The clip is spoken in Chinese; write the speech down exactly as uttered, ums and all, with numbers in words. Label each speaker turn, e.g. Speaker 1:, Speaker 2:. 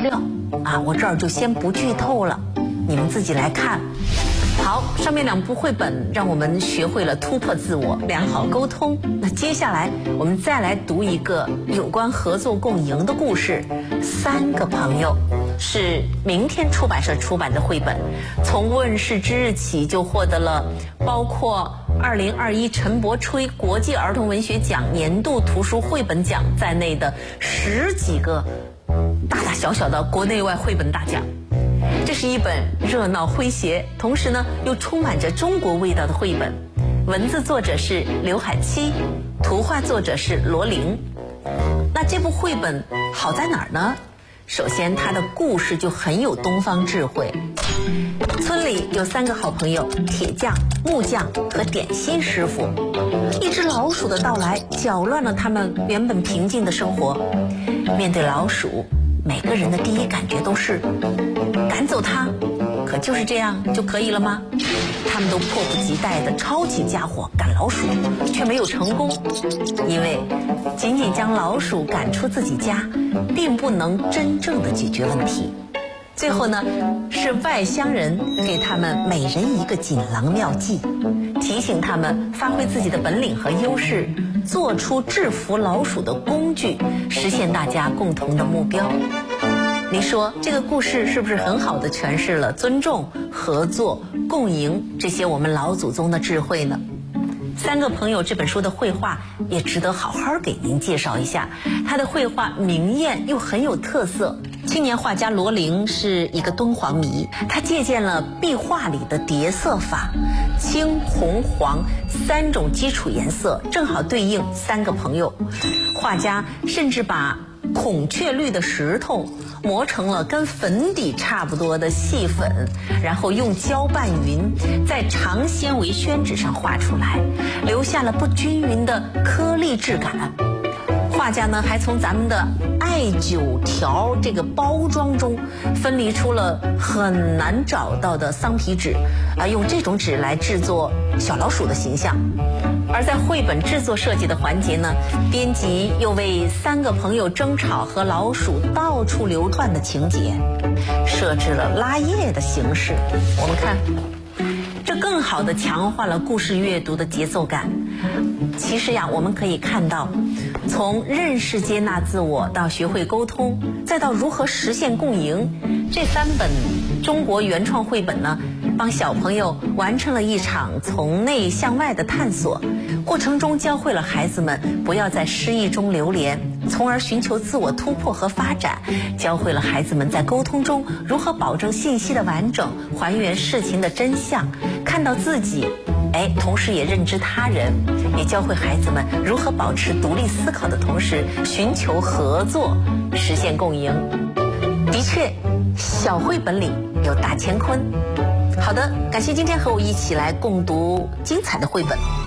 Speaker 1: 料啊，我这儿就先不剧透了，你们自己来看。好，上面两部绘本让我们学会了突破自我、良好沟通。那接下来我们再来读一个有关合作共赢的故事，《三个朋友》，是明天出版社出版的绘本，从问世之日起就获得了包括二零二一陈伯吹国际儿童文学奖年度图书绘本奖在内的十几个大大小小的国内外绘本大奖。这是一本热闹诙谐，同时呢又充满着中国味道的绘本。文字作者是刘海七，图画作者是罗琳。那这部绘本好在哪儿呢？首先，它的故事就很有东方智慧。村里有三个好朋友：铁匠、木匠和点心师傅。一只老鼠的到来，搅乱了他们原本平静的生活。面对老鼠，每个人的第一感觉都是赶走它，可就是这样就可以了吗？他们都迫不及待地抄起家伙赶老鼠，却没有成功，因为仅仅将老鼠赶出自己家，并不能真正的解决问题。最后呢，是外乡人给他们每人一个锦囊妙计，提醒他们发挥自己的本领和优势，做出制服老鼠的工具，实现大家共同的目标。你说这个故事是不是很好的诠释了尊重、合作、共赢这些我们老祖宗的智慧呢？三个朋友这本书的绘画也值得好好给您介绍一下，他的绘画明艳又很有特色。青年画家罗琳是一个敦煌迷，他借鉴了壁画里的叠色法，青、红、黄三种基础颜色正好对应三个朋友。画家甚至把孔雀绿的石头磨成了跟粉底差不多的细粉，然后用胶拌匀，在长纤维宣纸上画出来，留下了不均匀的颗粒质感。画家呢还从咱们的艾灸条这个包装中分离出了很难找到的桑皮纸，啊，用这种纸来制作小老鼠的形象。而在绘本制作设计的环节呢，编辑又为三个朋友争吵和老鼠到处流窜的情节设置了拉页的形式。我们看，这更好地强化了故事阅读的节奏感。其实呀，我们可以看到，从认识接纳自我到学会沟通，再到如何实现共赢，这三本中国原创绘本呢，帮小朋友完成了一场从内向外的探索，过程中教会了孩子们不要在失意中流连，从而寻求自我突破和发展，教会了孩子们在沟通中如何保证信息的完整，还原事情的真相，看到自己，哎，同时也认知他人，也教会孩子们如何保持独立思考的同时寻求合作，实现共赢。的确，小绘本里有大乾坤。好的，感谢今天和我一起来共读精彩的绘本。